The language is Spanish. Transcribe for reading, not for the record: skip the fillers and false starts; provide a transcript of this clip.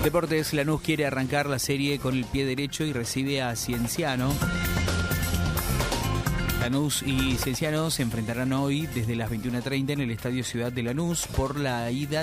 Deportes, Lanús quiere arrancar la serie con el pie derecho y recibe a Cienciano. Lanús y Cienciano se enfrentarán hoy desde las 21:30 en el Estadio Ciudad de Lanús por la ida